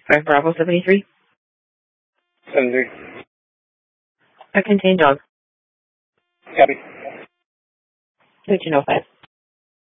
5 Bravo 73. 73. I contain dog. Copy. 1305.